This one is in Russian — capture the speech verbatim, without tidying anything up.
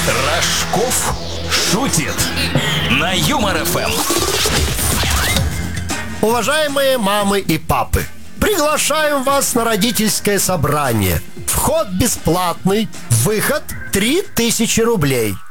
Рожков шутит на Юмор эф эм. Уважаемые мамы и папы, приглашаем вас на родительское собрание. Вход бесплатный, выход три тысячи рублей.